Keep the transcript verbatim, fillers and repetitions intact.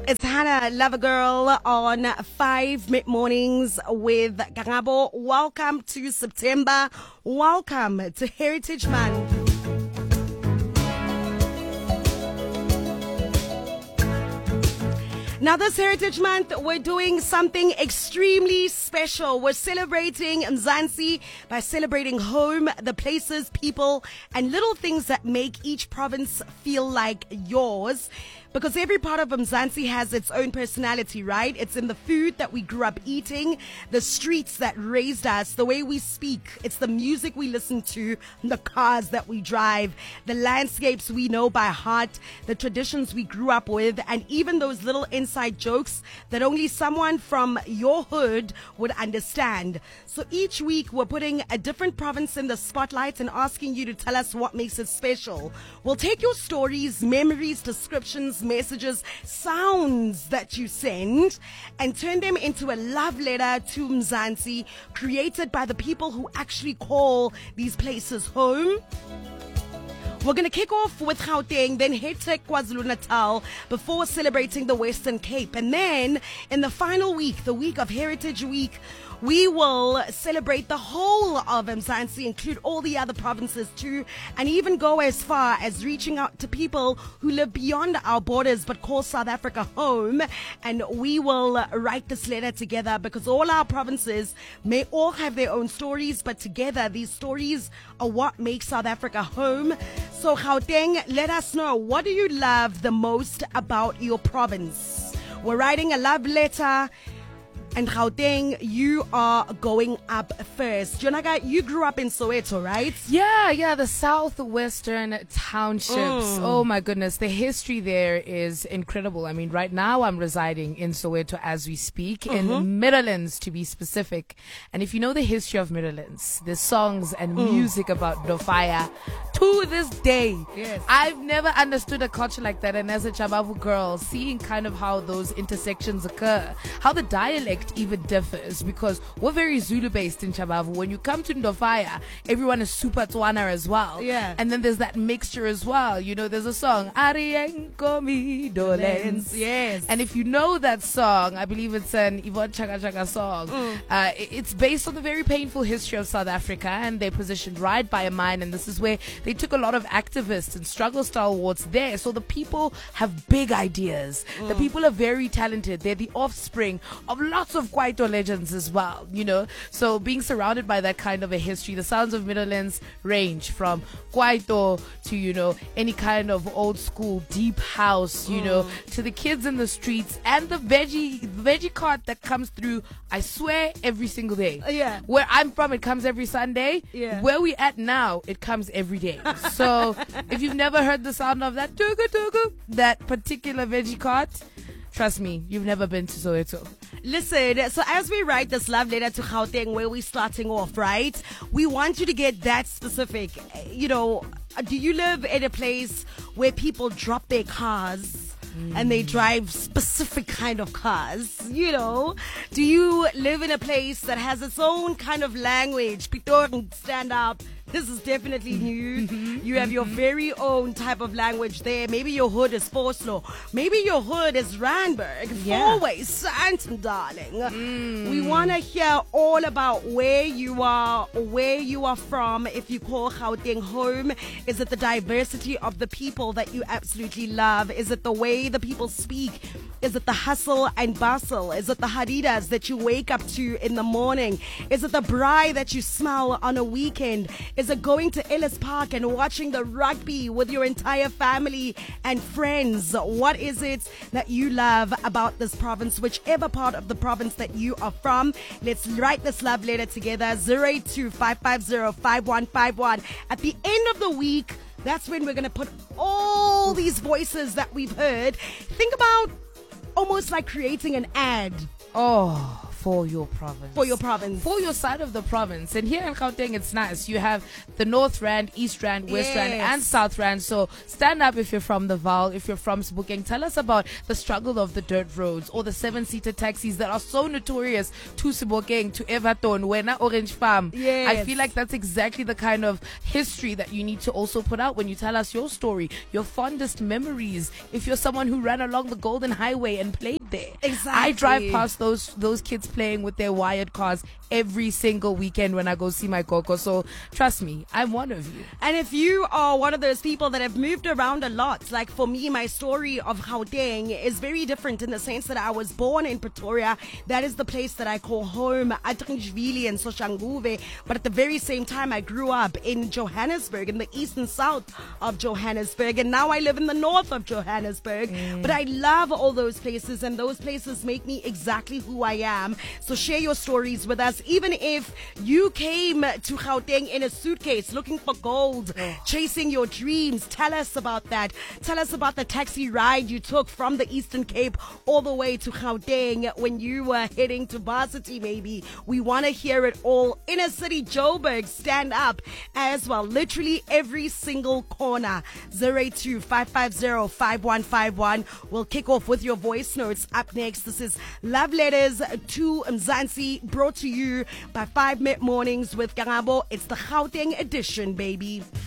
It's Hannah Lover Girl on five mid mornings with Gangabo. Welcome to September. Welcome to Heritage Month. Now, this Heritage Month, we're doing something extremely special. We're celebrating Mzansi by celebrating home, the places, people, and little things that make each province feel like yours. Because every part of Mzansi has its own personality, right? It's in the food that we grew up eating, the streets that raised us, the way we speak. It's the music we listen to, the cars that we drive, the landscapes we know by heart, the traditions we grew up with, and even those little inside jokes that only someone from your hood would understand. So each week we're putting a different province in the spotlight and asking you to tell us what makes it special. We'll take your stories, memories, descriptions, messages, sounds that you send and turn them into a love letter to Mzansi, created by the people who actually call these places home. We're going to kick off with Gauteng, then head to KwaZulu-Natal before celebrating the Western Cape. And then in the final week, the week of Heritage Week, we will celebrate the whole of Mzansi, include all the other provinces too, and even go as far as reaching out to people who live beyond our borders but call South Africa home. And we will write this letter together because all our provinces may all have their own stories, but together these stories are what makes South Africa home. So Gauteng, let us know, what do you love the most about your province? We're writing a love letter. And Gauteng, you are going up first. Jonaga, you grew up in Soweto, right? Yeah, yeah, the southwestern townships. Mm. Oh my goodness, the history there is incredible. I mean, right now I'm residing in Soweto as we speak, mm-hmm. in the Midlands to be specific. And if you know the history of Midlands, the songs and mm. music about Dofaya, to this day, yes. I've never understood a culture like that. And as a Chabavu girl, seeing kind of how those intersections occur, how the dialect even differs, because we're very Zulu based in Chabavu. When you come to Ndofaya, everyone is super Tswana as well. Yeah. And then there's that mixture as well. You know, there's a song, Arienko mi dolens. Yes. And if you know that song, I believe it's an Yvonne Chaka Chaka song. Mm. Uh, it's based on the very painful history of South Africa, and they're positioned right by a mine. And this is where they took a lot of activists and struggle stalwarts there. So the people have big ideas. Mm. The people are very talented. They're the offspring of lots of Kwaito legends as well, you know. So being surrounded by that kind of a history, the sounds of Midlands range from Kwaito to, you know, any kind of old school deep house, you mm. know, to the kids in the streets and the veggie veggie cart that comes through, I swear, every single day. Yeah. Where I'm from, it comes every Sunday. Yeah. Where we at now, it comes every day. So if you've never heard the sound of that tugu tugu, that particular veggie cart, trust me, you've never been to Soweto. Listen, so as we write this love letter to Gauteng, where we're starting off, right? We want you to get that specific. You know, do you live in a place where people drop their cars mm. and they drive specific kind of cars? You know, do you live in a place that has its own kind of language? People stand up. This is definitely new. You have your very own type of language there. Maybe your hood is Vosloo. Maybe your hood is Randburg. Yeah. Always Santon, darling. Mm. We want to hear all about where you are, where you are from. If you call Gauteng home, is it the diversity of the people that you absolutely love? Is it the way the people speak? Is it the hustle and bustle? Is it the hadidas that you wake up to in the morning? Is it the braai that you smell on a weekend? Is it going to Ellis Park and watching the rugby with your entire family and friends? What is it that you love about this province, whichever part of the province that you are from? Let's write this love letter together. zero eight two, five five zero, five one five one. At the end of the week, that's when we're going to put all these voices that we've heard. Think about almost like creating an ad. Oh, for your province. For your province. For your side of the province. And here in Gauteng, it's nice. You have the North Rand, East Rand, West Yes. Rand, and South Rand. So stand up if you're from the Val, if you're from Sebokeng. Tell us about the struggle of the dirt roads or the seven-seater taxis that are so notorious to Sebokeng, to Everton, Wena Orange Farm. Yes. I feel like that's exactly the kind of history that you need to also put out when you tell us your story, your fondest memories. If you're someone who ran along the Golden Highway and played there. Exactly. I drive past those those kids playing with their wired cars every single weekend when I go see my Coco. So trust me, I'm one of you. And if you are one of those people that have moved around a lot, like for me, my story of Gauteng is very different in the sense that I was born in Pretoria. That is the place that I call home, Atteridgeville and Soshanguve. But at the very same time, I grew up in Johannesburg, in the east and south of Johannesburg. And now I live in the north of Johannesburg. Mm. But I love all those places, and those places make me exactly who I am. So share your stories with us. Even if you came to Gauteng in a suitcase looking for gold, oh. chasing your dreams, tell us about that. Tell us about the taxi ride you took from the Eastern Cape all the way to Gauteng when you were heading to Varsity, maybe. We want to hear it all. Inner City Joburg, stand up as well. Literally every single corner. zero eight two, five five zero, five one five one. We'll kick off with your voice notes up next. This is Love Letters to Mzansi, brought to you by Five Minute Mornings with Gangabo. It's the Gauteng edition, baby.